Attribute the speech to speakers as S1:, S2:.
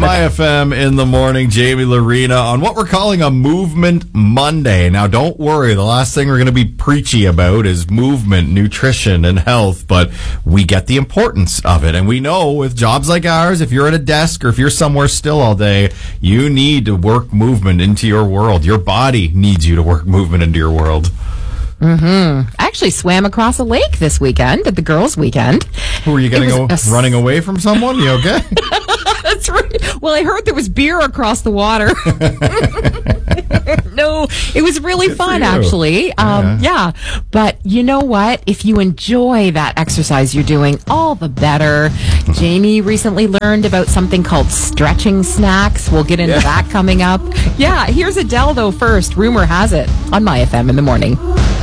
S1: My FM in the morning, Jamie Lorena on what we're calling a Movement Monday. Now, don't worry, the last thing we're going to be preachy about is movement, nutrition, and health, but we get the importance of it. And we know with jobs like ours, if you're at a desk or if you're somewhere still all day, you need to work movement into your world. Your body needs you to work movement into your world.
S2: I actually swam across a lake this weekend at the girls' weekend.
S1: Who were you running away from someone? You okay?
S2: That's right. Well, I heard there was beer across the water. No, it was really fun, actually. Yeah. But you know what? If you enjoy that exercise you're doing, all the better. Jamie recently learned about something called stretching snacks. We'll get into that coming up. Yeah, here's Adele, though, first. Rumor has it on My FM in the morning.